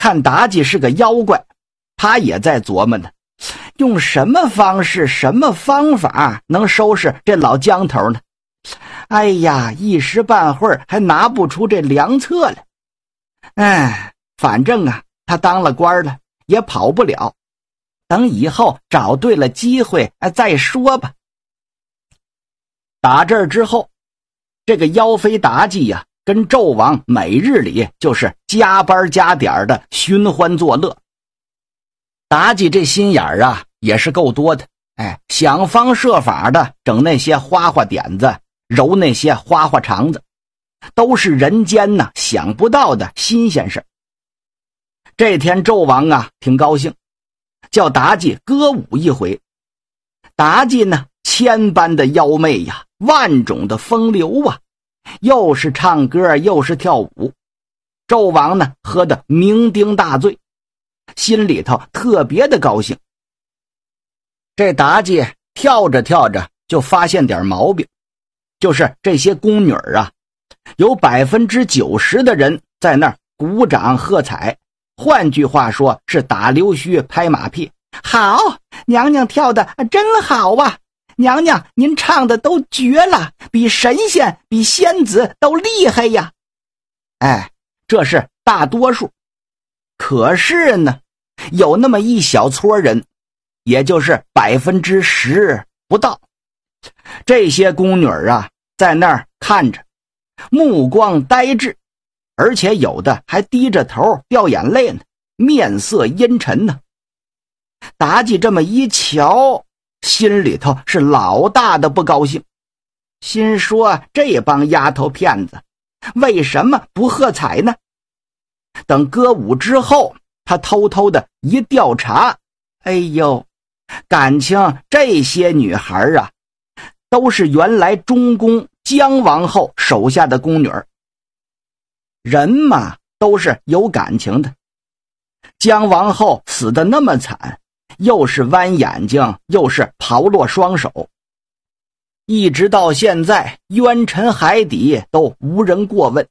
看妲己是个妖怪，他也在琢磨呢，用什么方式什么方法能收拾这老江头呢？哎呀，一时半会儿还拿不出这良策来。反正啊，他当了官了也跑不了，等以后找对了机会再说吧。打这儿之后，这个妖妃妲己呀，跟纣王每日里就是加班加点的寻欢作乐。妲己这心眼儿啊也是够多的，想方设法的整那些花花点子，揉那些花花肠子，都是人间呢想不到的新鲜事。这天纣王啊挺高兴，叫妲己歌舞一回。妲己呢千般的妖媚呀，万种的风流啊，又是唱歌又是跳舞。纣王呢喝得酩酊大醉，心里头特别的高兴。这妲己跳着跳着就发现点毛病，就是这些宫女啊，有90%的人在那儿鼓掌喝彩，换句话说是打溜须拍马屁。好，娘娘跳的真好啊，娘娘您唱的都绝了，比神仙比仙子都厉害呀。这是大多数。可是呢，有那么一小撮人，也就是10%不到，这些宫女啊在那儿看着，目光呆滞，而且有的还低着头掉眼泪呢，面色阴沉呢。妲己这么一瞧，心里头是老大的不高兴，心说这帮丫头片子为什么不喝彩呢？等歌舞之后，他偷偷的一调查，感情这些女孩啊都是原来中宫姜王后手下的宫女儿。人嘛都是有感情的，姜王后死得那么惨，又是剜眼睛又是刨落双手，一直到现在冤沉海底都无人过问。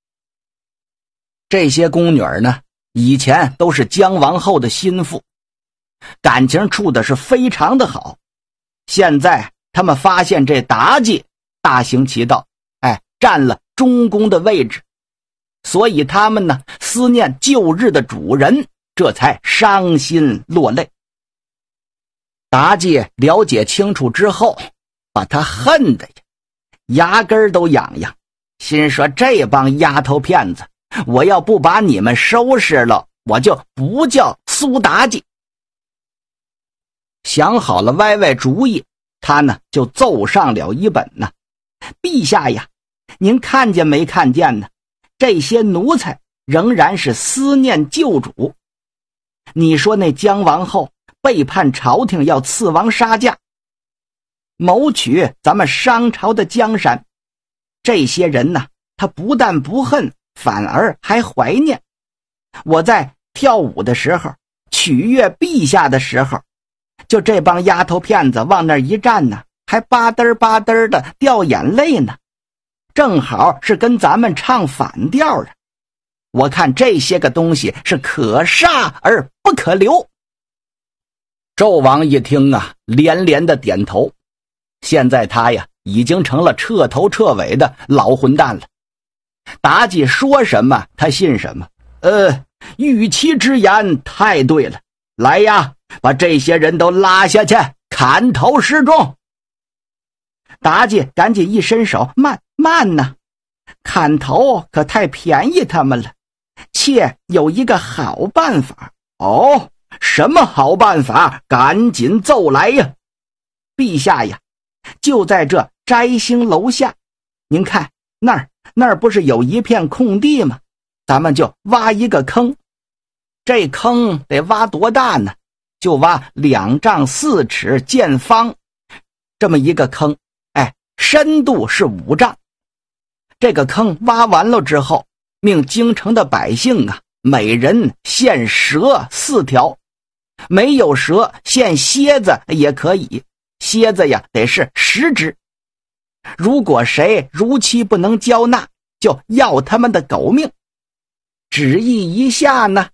这些宫女呢以前都是姜王后的心腹，感情处的是非常的好。现在他们发现这妲己大行其道，占了中宫的位置，所以他们呢思念旧日的主人，这才伤心落泪。妲己了解清楚之后，把他恨的呀牙根都痒痒，心说这帮丫头片子，我要不把你们收拾了，我就不叫苏妲己。想好了歪歪主意，他呢就奏上了一本呢。陛下呀，您看见没看见呢？这些奴才仍然是思念旧主。你说那姜王后背叛朝廷，要刺王杀驾，谋取咱们商朝的江山，这些人呢，他不但不恨，反而还怀念。我在跳舞的时候，取悦陛下的时候，就这帮丫头片子往那儿一站呢，还吧嘚吧嘚的掉眼泪呢，正好是跟咱们唱反调的。我看这些个东西是可杀而不可留。纣王一听啊，连连的点头。现在他呀已经成了彻头彻尾的老混蛋了。妲己说什么他信什么。玉妻之言太对了，来呀，把这些人都拉下去，砍头示众。妲己赶紧一伸手，慢呐，砍头可太便宜他们了，妾有一个好办法。什么好办法？赶紧奏来呀！陛下呀，就在这摘星楼下，您看那儿不是有一片空地吗？咱们就挖一个坑，这坑得挖多大呢？就挖2丈4尺见方，这么一个坑，深度是5丈。这个坑挖完了之后，命京城的百姓啊，每人献蛇4条，没有蛇献蝎子也可以，蝎子呀得是10只。如果谁如期不能交纳，就要他们的狗命。旨意一下呢，